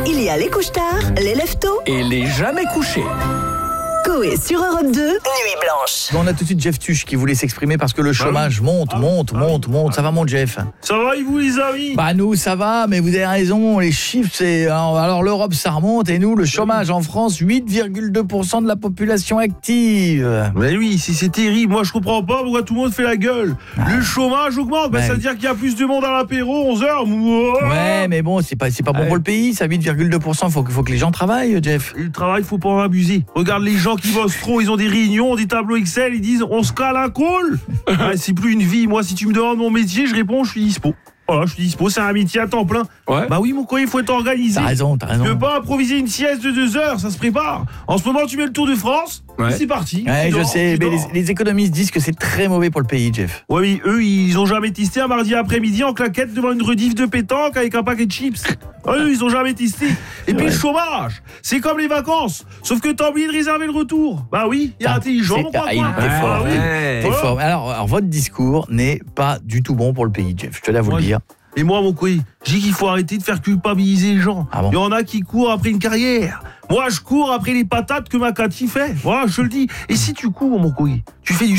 Il y a les couche-tard, les lève-tôt Et les jamais couchés. Coé sur Europe 2, Nuit Blanche. On a tout de suite Jeff Tuch qui voulait s'exprimer parce que le chômage monte. Ça va mon Jeff? Ça va et vous les amis? Bah nous ça va, mais vous avez raison, les chiffres c'est... Alors l'Europe ça remonte et nous le chômage en France, 8,2% de la population active. Mais oui, c'est terrible, moi je comprends pas pourquoi tout le monde fait la gueule. Le chômage augmente, ça veut dire qu'il y a plus de monde à l'apéro, 11h. Ouais mais bon, c'est pas bon pour le pays, ça 8,2%, faut que les gens travaillent Jeff. Et le travail, faut pas en abuser. Regarde les gens qui bossent trop, ils ont des réunions, des tableaux Excel, ils disent on se cale un call. C'est plus une vie, moi si tu me demandes mon métier, je réponds je suis dispo. Voilà, je suis dispo, c'est un métier à temps plein. Ouais. Bah oui, mon coin, il faut être organisé. T'as raison. Tu peux pas improviser une sieste de 2 heures, ça se prépare. En ce moment, tu mets le Tour de France, c'est parti. Ouais, je sais, mais les économistes disent que c'est très mauvais pour le pays, Jeff. Ouais, mais eux, ils ont jamais testé un mardi après-midi en claquette devant une rediff de pétanque avec un paquet de chips. Eux, ils ont jamais testé. Et puis le chômage, c'est comme les vacances, sauf que t'as oublié de réserver le retour. Bah oui, il y a intelligent, mon coin. T'es fort. Alors, votre discours n'est pas du tout bon pour le pays, Jeff. Je te l'avoue le dire. Et moi, mon couille, je dis qu'il faut arrêter de faire culpabiliser les gens. Ah bon? Il y en a qui courent après une carrière. Moi, je cours après les patates que ma Cathy fait. Voilà, je te le dis. Et si tu cours, mon couille, tu fais du